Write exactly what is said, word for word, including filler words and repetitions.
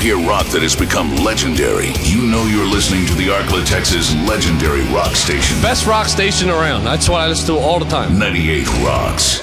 hear rock that has become legendary, you know you're listening to the Arklatex' legendary rock station. Best rock station around. That's what I listen to all the time. ninety-eight Rocks.